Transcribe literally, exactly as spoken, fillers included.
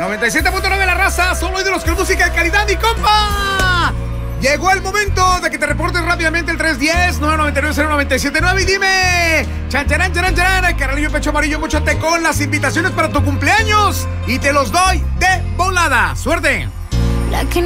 noventa y siete punto nueve la raza, solo ídolos con música de calidad, mi compa. Llegó el momento de que te reportes rápidamente el tres uno cero, nueve nueve nueve, cero nueve siete nueve y dime, chancharán, charan, charan, Carolillo Pecho Amarillo, móchate con las invitaciones para tu cumpleaños y te los doy de volada. ¡Suerte! La que